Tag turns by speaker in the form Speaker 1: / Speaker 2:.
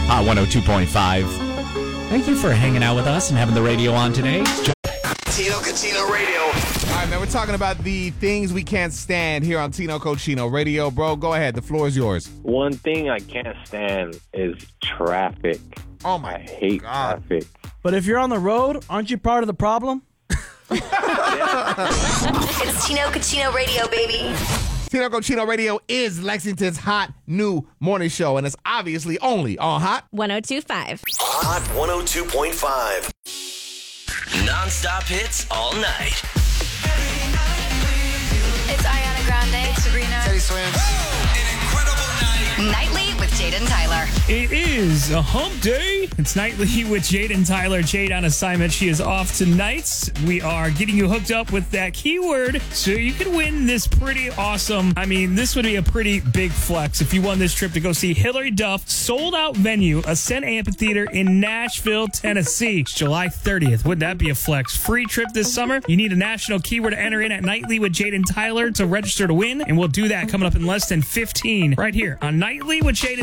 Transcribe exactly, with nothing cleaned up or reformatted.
Speaker 1: Hot one oh two point five. Thank you for hanging out with us and having the radio on today.
Speaker 2: Tino Cochino Radio.
Speaker 3: All right, man, we're talking about the things we can't stand here on Tino Cochino Radio. Bro, go ahead. The floor is yours.
Speaker 4: One thing I can't stand is traffic.
Speaker 3: Oh, my
Speaker 4: I hate
Speaker 3: God.
Speaker 4: traffic.
Speaker 5: But if you're on the road, aren't you part of the problem?
Speaker 2: It's Tino Cochino Radio, baby.
Speaker 3: Tino Cochino Radio is Lexington's hot new morning show, and it's obviously only on Hot
Speaker 6: one oh two point five.
Speaker 2: Hot one oh two point five. Non-stop hits all night.
Speaker 7: It's Ariana Grande. It's Sabrina.
Speaker 8: Teddy Swims.
Speaker 2: An incredible night.
Speaker 7: Nightly with Jaden Tyler.
Speaker 9: It is a hump day. It's Nightly with Jaden Tyler. Jade on assignment. She is off tonight. We are getting you hooked up with that keyword so you can win this pretty awesome, I mean, this would be a pretty big flex if you won this trip to go see Hillary Duff, sold out venue, Ascent Amphitheater in Nashville, Tennessee. It's July thirtieth. Wouldn't that be a flex? Free trip this summer. You need a national keyword to enter in at Nightly with Jaden Tyler to register to win, and we'll do that coming up in less than fifteen right here on Nightly with Jaden